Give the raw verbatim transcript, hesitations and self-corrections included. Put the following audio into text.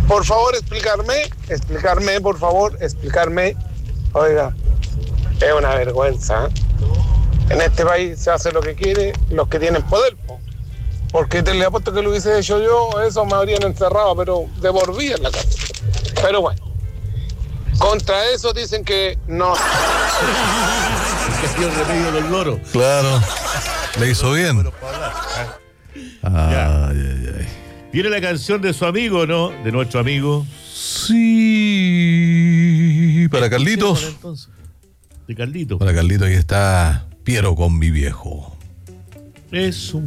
Por favor, explicarme, explicarme, por favor, explicarme. Oiga, es una vergüenza. ¿eh? En este país se hace lo que quiere los que tienen poder. Po. Porque te le apuesto que lo hubiese hecho yo, eso me habrían encerrado, pero de por vida en la casa. Pero bueno, contra eso dicen que no. Que el remedio del loro. Claro, le hizo bien. Ay, ay, ay. Viene la canción de su amigo, ¿no? De nuestro amigo. Sí. Para Carlitos. De Carlitos. Para Carlitos, ahí está Piero con mi viejo. Es un